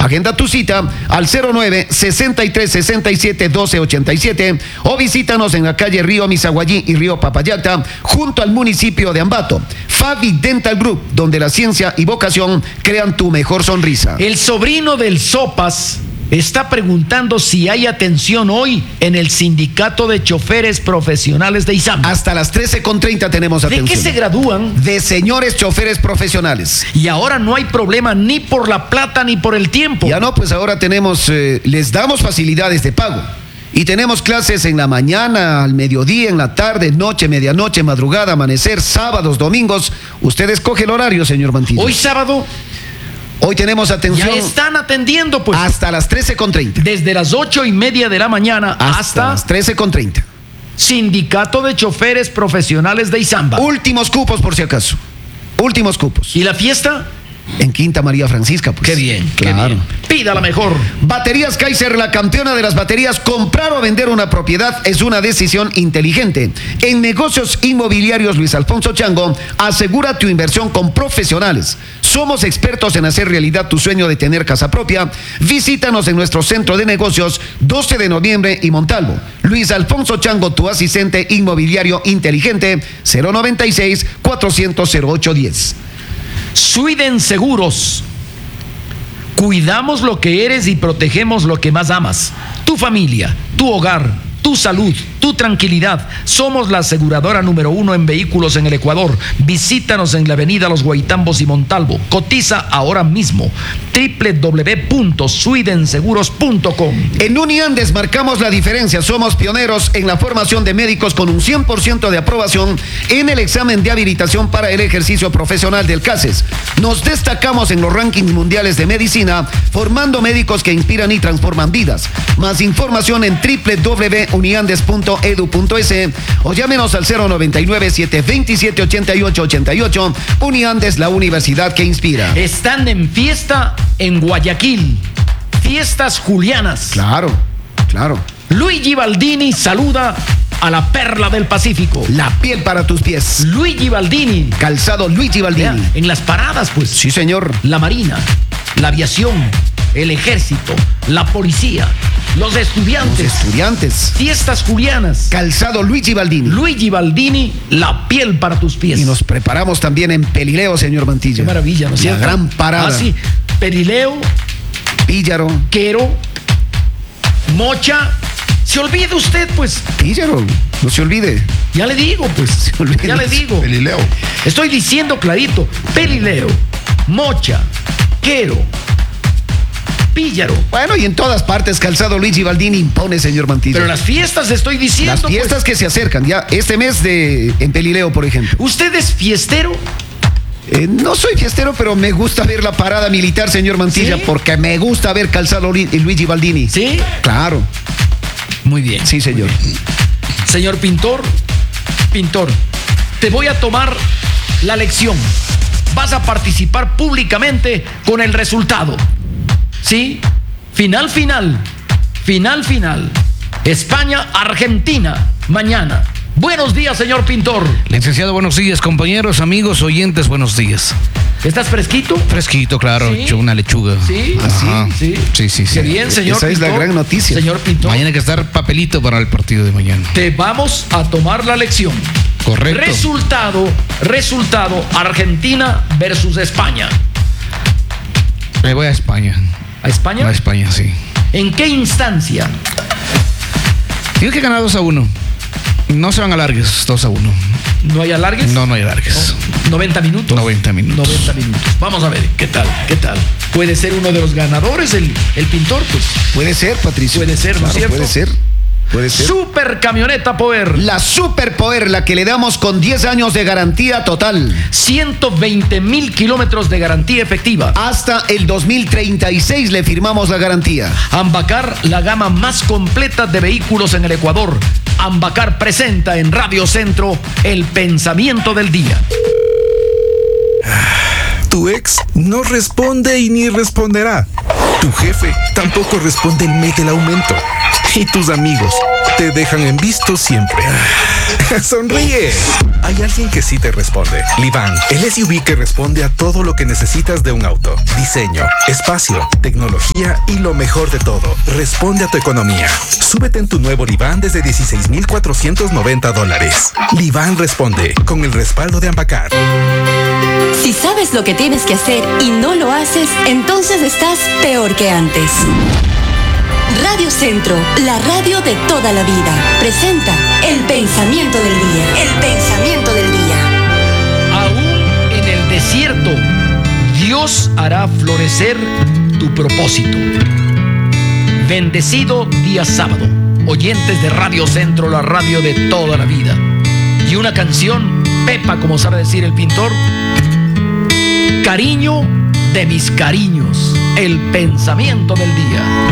Agenda tu cita al 09-6367-1287 o visítanos en la calle Río Misaguallí y Río Papayacta, junto al municipio de Ambato. Fabi Dental Group, donde la ciencia y vocación crean tu mejor sonrisa. El sobrino del Sopas está preguntando si hay atención hoy en el Sindicato de Choferes Profesionales de Izamba. Hasta las 13:30 tenemos atención. ¿De qué se gradúan? De señores choferes profesionales. Y ahora no hay problema ni por la plata ni por el tiempo. Ya no, pues ahora tenemos, les damos facilidades de pago. Y tenemos clases en la mañana, al mediodía, en la tarde, noche, medianoche, madrugada, amanecer, sábados, domingos. Usted escoge el horario, señor Mantilla. Hoy sábado. Hoy tenemos atención. Ya están atendiendo, pues. Hasta las 13:30. Desde las 8:30 de la mañana hasta las 13:30. Sindicato de Choferes Profesionales de Izamba. Últimos cupos, por si acaso. Últimos cupos. ¿Y la fiesta? En Quinta María Francisca, pues. Qué bien, claro. Qué bien. Pida la mejor. Baterías Kaiser, la campeona de las baterías. Comprar o vender una propiedad es una decisión inteligente. En negocios inmobiliarios Luis Alfonso Chango, asegura tu inversión con profesionales. Somos expertos en hacer realidad tu sueño de tener casa propia. Visítanos en nuestro centro de negocios 12 de noviembre y Montalvo. Luis Alfonso Chango, tu asistente inmobiliario inteligente. 096-400-0810. Sweden Seguros. Cuidamos lo que eres y protegemos lo que más amas. Tu familia, tu hogar, tu salud, tu tranquilidad. Somos la aseguradora número 1 en vehículos en el Ecuador. Visítanos en la avenida Los Guaitambos y Montalvo. Cotiza ahora mismo. www.swedenseguros.com. En Uniandes marcamos la diferencia. Somos pioneros en la formación de médicos con un 100% de aprobación en el examen de habilitación para el ejercicio profesional del CASES. Nos destacamos en los rankings mundiales de medicina, formando médicos que inspiran y transforman vidas. Más información en www.uniandes.edu.es o llámenos al 099-727-8888. Uniandes, la universidad que inspira. Están en fiesta en Guayaquil. Fiestas julianas. Claro, claro. Luigi Baldini saluda a la perla del Pacífico. La piel para tus pies. Luigi Baldini. Calzado Luigi Baldini. Vea, en las paradas, pues. Sí, señor. La Marina, la aviación, el ejército, la policía, los estudiantes. Los estudiantes. Fiestas julianas. Calzado Luigi Baldini. Luigi Baldini, la piel para tus pies. Y nos preparamos también en Pelileo, señor Mantilla. Qué maravilla, ¿no es cierto? La gran parada. Ah, sí. Pelileo, Píllaro. Quero, Mocha. Se olvide usted, pues. Píllaro, no se olvide. Ya le digo, pues. Ya le digo. Pelileo. Estoy diciendo clarito. Pelileo, Mocha, Quero, Píllaro. Bueno, y en todas partes Calzado Luigi Baldini impone, señor Mantilla. Pero las fiestas estoy diciendo. Las fiestas pues, que se acercan, ya este mes en Pelileo, por ejemplo. ¿Usted es fiestero? No soy fiestero, pero me gusta ver la parada militar, señor Mantilla, ¿Sí? porque me gusta ver Calzado Luigi Baldini. ¿Sí? Claro. Muy bien. Sí, señor. Señor pintor, te voy a tomar la lección. Vas a participar públicamente con el resultado. ¿Sí? Final. España, Argentina, mañana. Buenos días, señor pintor. Licenciado, buenos días, compañeros, amigos, oyentes, buenos días. ¿Estás fresquito? Fresquito, claro, ¿Sí? hecho una lechuga. Sí, Ajá. sí. Sí. Qué bien, señor Esa pintor. es la gran noticia. Señor pintor. Mañana hay que estar papelito para el partido de mañana. Te vamos a tomar la lección. Correcto. Resultado, Argentina versus España. Me voy a España. ¿A España? A España, sí. ¿En qué instancia? Tiene que ganar 2-1. No se van a alargues, 2-1. ¿No hay alargues? No hay alargues. 90 minutos. 90 minutos. 90 minutos. Vamos a ver, ¿qué tal? ¿Puede ser uno de los ganadores el pintor? Pues Puede ser, Patricio. Puede ser, ¿no es Claro, cierto? Puede ser. Super Camioneta Power. La Super Power, la que le damos con 10 años de garantía total. 120,000 kilómetros de garantía efectiva. Hasta el 2036 le firmamos la garantía. Ambacar, la gama más completa de vehículos en el Ecuador. Ambacar presenta en Radio Centro el pensamiento del día. Tu ex no responde y ni responderá. Tu jefe tampoco responde el mes del aumento. Y tus amigos te dejan en visto siempre. ¡Sonríe! Hay alguien que sí te responde. Livan, el SUV que responde a todo lo que necesitas de un auto. Diseño, espacio, tecnología y lo mejor de todo, responde a tu economía. Súbete en tu nuevo Livan desde $16,490. Livan responde, con el respaldo de Ambacar. Si sabes lo que tienes que hacer y no lo haces, entonces estás peor que antes. Radio Centro, la radio de toda la vida, presenta El Pensamiento del Día. El Pensamiento del Día. Aún en el desierto, Dios hará florecer tu propósito. Bendecido día sábado, oyentes de Radio Centro, la radio de toda la vida. Y una canción, Pepa, como sabe decir el pintor, cariño de mis cariños, el pensamiento del día.